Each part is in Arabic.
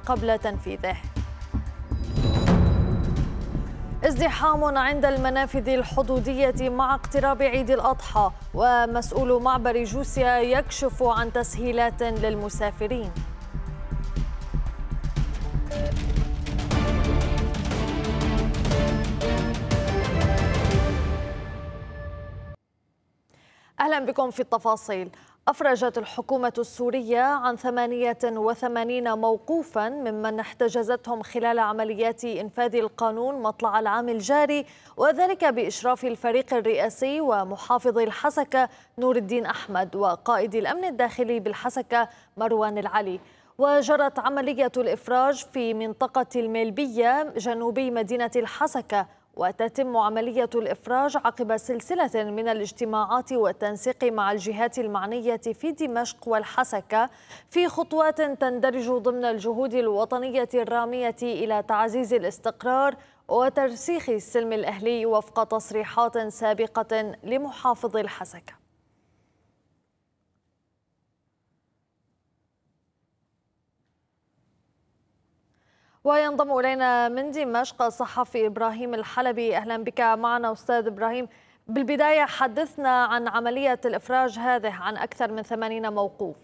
قبل تنفيذه. ازدحام عند المنافذ الحدودية مع اقتراب عيد الأضحى، ومسؤول معبر جوسيا يكشف عن تسهيلات للمسافرين. أهلا بكم في التفاصيل. أفرجت الحكومة السورية عن 88 موقوفا ممن احتجزتهم خلال عمليات إنفاذ القانون مطلع العام الجاري، وذلك بإشراف الفريق الرئاسي ومحافظ الحسكة نور الدين أحمد وقائد الأمن الداخلي بالحسكة مروان العلي. وجرت عملية الإفراج في منطقة الميلبية جنوبي مدينة الحسكة، وتتم عملية الإفراج عقب سلسلة من الاجتماعات والتنسيق مع الجهات المعنية في دمشق والحسكة، في خطوات تندرج ضمن الجهود الوطنية الرامية إلى تعزيز الاستقرار وترسيخ السلم الأهلي وفق تصريحات سابقة لمحافظ الحسكة. وينضم إلينا من دمشق الصحفي إبراهيم الحلبي. أهلا بك معنا أستاذ إبراهيم. بالبداية حدثنا عن عملية الإفراج هذه عن أكثر من 80 موقوف.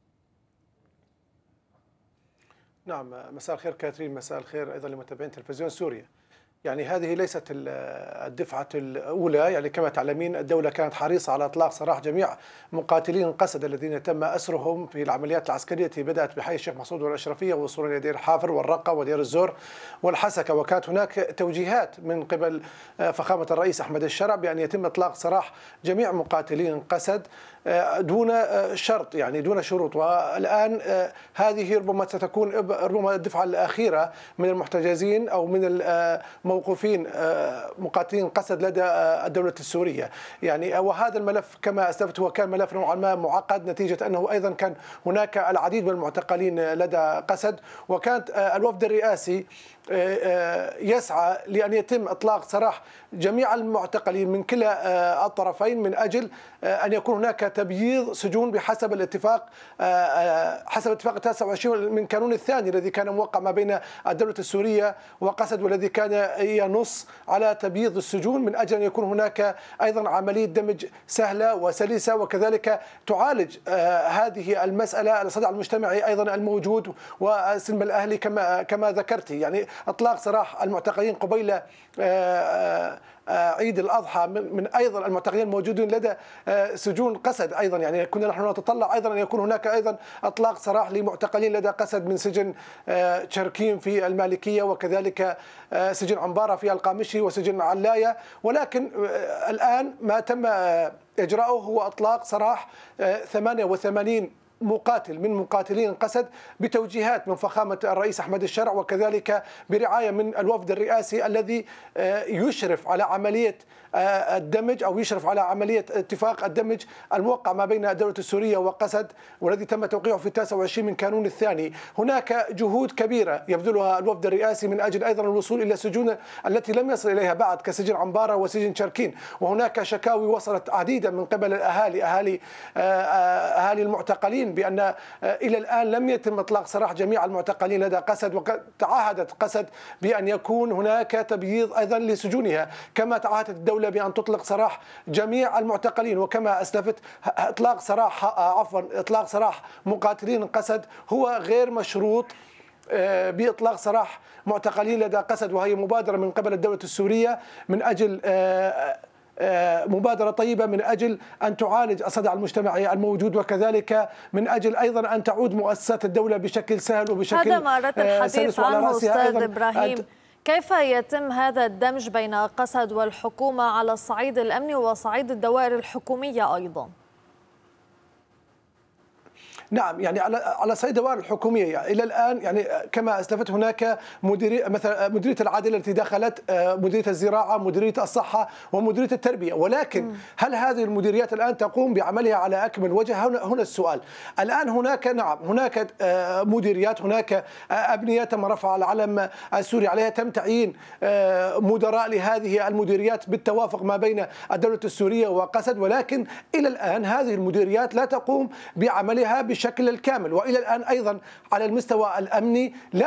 نعم، مساء الخير كاترين، مساء الخير أيضا لمتابعين تلفزيون سوريا. يعني هذه ليست الدفعة الأولى، يعني كما تعلمين الدولة كانت حريصة على إطلاق سراح جميع مقاتلين القسد الذين تم أسرهم في العمليات العسكرية التي بدأت بحي الشيخ مسعود والأشرفية وصولا إلى دير حافر والرقة ودير الزور والحسكة. وكانت هناك توجيهات من قبل فخامة الرئيس أحمد الشرع بأن يتم إطلاق سراح جميع مقاتلين قسد دون شرط، يعني دون شروط. والآن هذه ربما ستكون الدفعة الأخيرة من المحتجزين أو من الموقوفين مقاتلين قسد لدى الدولة السورية. يعني وهذا الملف كما أسلفت هو كان ملف نوعا ما معقد، نتيجة أنه أيضا كان هناك العديد من المعتقلين لدى قسد، وكانت الوفد الرئاسي يسعى لأن يتم إطلاق سراح جميع المعتقلين من كلا الطرفين من أجل أن يكون هناك تبييض سجون بحسب الاتفاق حسب اتفاق 29 من كانون الثاني الذي كان موقع ما بين الدولة السورية وقسد، والذي كان ينص على تبييض السجون من أجل أن يكون هناك أيضا عملية دمج سهلة وسلسة، وكذلك تعالج هذه المسألة الصدع المجتمعي أيضا الموجود والسلم الأهلي كما ذكرت. يعني إطلاق سراح المعتقلين قبيل عيد الأضحى من أيضا المعتقلين الموجودين لدى سجون قسد أيضا، يعني كنا نحن نتطلع أيضا أن يكون هناك أيضا إطلاق سراح لمعتقلين لدى قسد من سجن شركيم في المالكية، وكذلك سجن عنبارة في القامشي وسجن علاية. ولكن الآن ما تم إجراؤه هو إطلاق سراح 88 مقاتل من مقاتلين قسد بتوجيهات من فخامة الرئيس أحمد الشرع، وكذلك برعاية من الوفد الرئاسي الذي يشرف على عملية الدمج أو يشرف على عملية اتفاق الدمج الموقع ما بين الدولة السورية وقسد، والذي تم توقيعه في 29 من كانون الثاني. هناك جهود كبيرة يبذلها الوفد الرئاسي من أجل أيضا الوصول إلى السجون التي لم يصل إليها بعد كسجن عنبارة وسجن شركين. وهناك شكاوي وصلت عديدة من قبل أهالي المعتقلين بأن إلى الآن لم يتم إطلاق سراح جميع المعتقلين لدى قسد، وقد تعهدت قسد بأن يكون هناك تبييض أيضا لسجونها، كما تعهدت الدولة بأن تطلق سراح جميع المعتقلين. وكما أسلفت إطلاق سراح مقاتلين قسد هو غير مشروط بإطلاق سراح معتقلين لدى قسد، وهي مبادرة من قبل الدولة السورية من أجل مبادرة طيبة من أجل أن تعالج الصدع المجتمعي الموجود، وكذلك من أجل أيضا أن تعود مؤسسات الدولة بشكل سهل وبشكل هذا ما أردت الحديث عنه أستاذ إبراهيم. كيف يتم هذا الدمج بين قسد والحكومة على الصعيد الأمني وصعيد الدوائر الحكومية أيضا؟ نعم، يعني على صعيد الدوائر الحكوميه يعني الى الان، يعني كما اسلفت هناك مثلا مديريه العدل التي دخلت، مديريه الزراعه، مديريه الصحه، ومديريه التربيه. ولكن هل هذه المديريات الان تقوم بعملها على اكمل وجه؟ هنا السؤال. الان هناك هناك مديريات، هناك ابنيه تم رفع العلم السوري عليها، تم تعيين مدراء لهذه المديريات بالتوافق ما بين الدوله السوريه وقسد، ولكن الى الان هذه المديريات لا تقوم بعملها بالشكل الكامل. والى الان ايضا على المستوى الامني لا